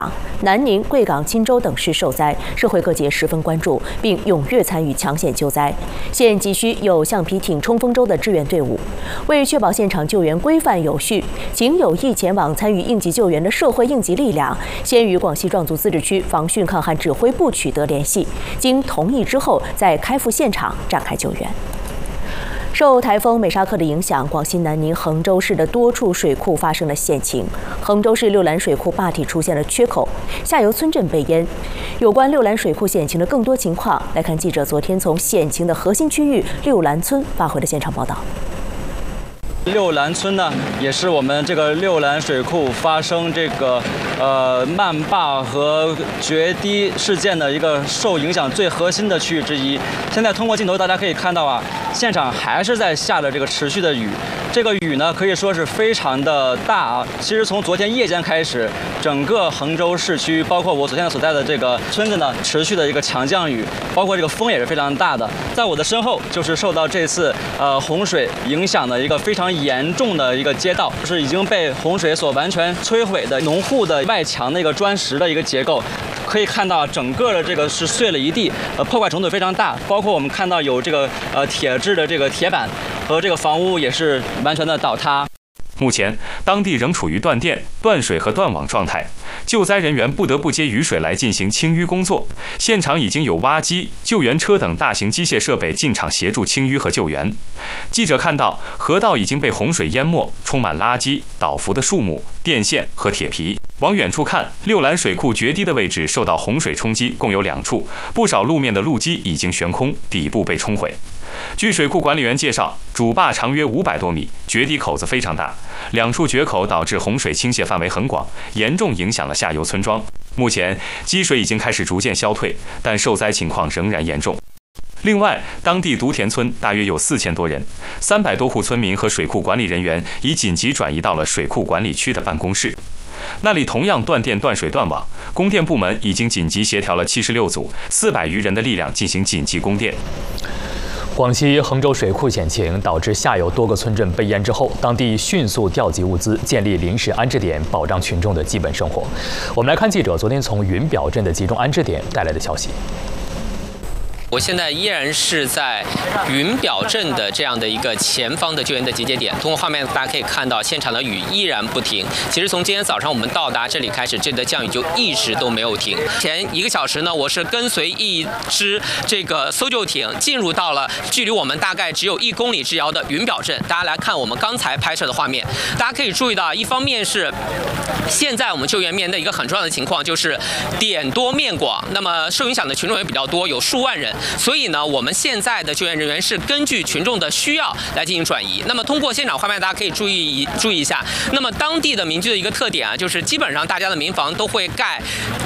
南宁、贵港、钦州等市受灾，社会各界十分关注，并踊跃参与抢险救灾。现急需有橡皮艇冲锋舟的支援队伍。为确保现场救援规范有序，请有意前往参与应急救援的社会应急力量，先与广西壮族自治区防汛抗旱指挥部取得联系，经同意之后再开赴现场展开救援。 受台风美沙克的影响，广西南宁衡州市的多处水库发生了险情。衡州市六兰水库坝体出现了缺口，下游村镇被淹。有关六兰水库险情的更多情况，来看记者昨天从险情的核心区域六兰村发回的现场报道。 六兰村呢，也是我们这个六兰水库发生这个漫坝和决堤事件的一个受影响最核心的区域之一。现在通过镜头，大家可以看到啊，现场还是在下着这个持续的雨。这个雨呢，可以说是非常的大啊。其实从昨天夜间开始，整个衡州市区，包括我昨天所在的这个村子呢，持续的一个强降雨，包括这个风也是非常大的。在我的身后，就是受到这次洪水影响的一个非常严重的一个街道，是已经被洪水所完全摧毁的农户的外墙的一个砖石的一个结构。 可以看到，整个的这个是碎了一地，破坏程度非常大。包括我们看到有这个铁质的这个铁板和这个房屋也是完全的倒塌。 目前，当地仍处于断电、断水和断网状态，救灾人员不得不接雨水来进行清淤工作。现场已经有挖机、救援车等大型机械设备进场协助清淤和救援。记者看到，河道已经被洪水淹没，充满垃圾、倒伏的树木、电线和铁皮。 往远处看，六兰水库决堤的位置受到洪水冲击，共有2处，不少路面的路基已经悬空，底部被冲毁。据水库管理员介绍，主坝长约500多米，决堤口子非常大，2处决口导致洪水倾泻范围很广，严重影响了下游村庄。目前积水已经开始逐渐消退，但受灾情况仍然严重。 另外，当地独田村大约有4000多人，300多户村民和水库管理人员已紧急转移到了水库管理区的办公室。 那里同样断电、断水、断网，供电部门已经紧急协调了76组400余人的力量进行紧急供电。 广西衡州水库险情导致下游多个村镇被淹之后，当地迅速调集物资，建立临时安置点，保障群众的基本生活。我们来看记者昨天从云表镇的集中安置点带来的消息。 我现在依然是在云表镇的这样的一个前方的救援的集结点。通过画面，大家可以看到现场的雨依然不停。其实从今天早上我们到达这里开始，这里的降雨就一直都没有停。前1个小时呢，我是跟随一支这个搜救艇进入到了距离我们大概只有1公里之遥的云表镇。大家来看我们刚才拍摄的画面，大家可以注意到，一方面是现在我们救援面临的一个很重要的情况，就是点多面广，那么受影响的群众也比较多，有数万人。 所以呢，我们现在的救援人员是根据群众的需要来进行转移。那么通过现场画面，大家可以注意一下。那么当地的民居的一个特点啊，就是基本上大家的民房都会盖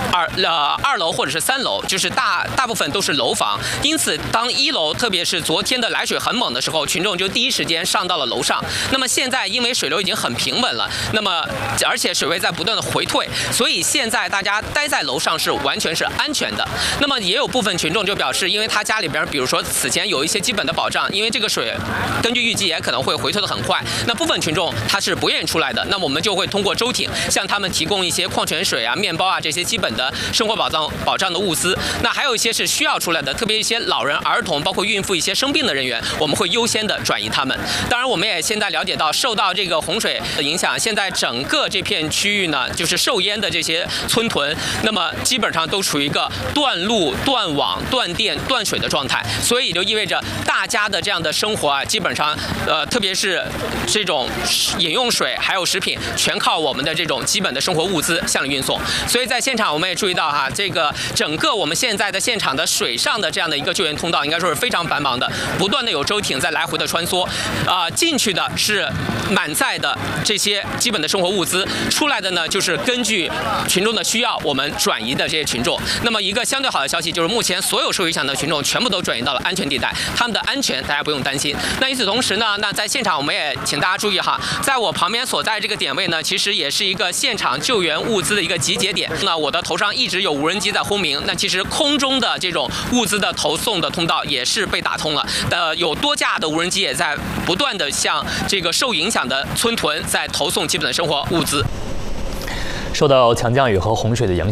2楼或者是3楼，就是大部分都是楼房。因此，当1楼，特别是昨天的来水很猛的时候，群众就第一时间上到了楼上。那么现在因为水流已经很平稳了，那么而且水位在不断的回退，所以现在大家待在楼上是完全是安全的。那么也有部分群众就表示，因为他家里边，比如说此前有一些基本的保障，因为这个水根据预计也可能会回退的很快，那部分群众他是不愿意出来的，那么我们就会通过舟艇向他们提供一些矿泉水啊、面包啊这些基本的生活保障的物资。那还有一些是需要出来的，特别一些老人、儿童，包括孕妇、一些生病的人员，我们会优先的转移他们。当然，我们也现在了解到，受到这个洪水的影响，现在整个这片区域呢，就是受淹的这些村屯，那么基本上都处于一个断路、断网、断电、断水的状态，所以就意味着大家的这样的生活啊，基本上特别是这种饮用水还有食品，全靠我们的这种基本的生活物资向里运送。所以在现场我们也注意到哈，这个整个我们现在的现场的水上的这样的一个救援通道，应该说是非常繁忙的，不断的有舟艇在来回的穿梭，进去的是满载的这些基本的生活物资，出来的呢就是根据群众的需要我们转移的这些群众。那么一个相对好的消息就是，目前所有受影响的群众全部都转移到了安全地带，他们的安全大家不用担心。那与此同时呢，那在现场我们也请大家注意哈，在我旁边所在这个点位呢，其实也是一个现场救援物资的一个集结点。那我的头上一直有无人机在轰鸣，那其实空中的这种物资的投送的通道也是被打通了。有多架的无人机也在不断的向这个受影响的村屯在投送基本的生活物资。 受到强降雨和洪水的影响。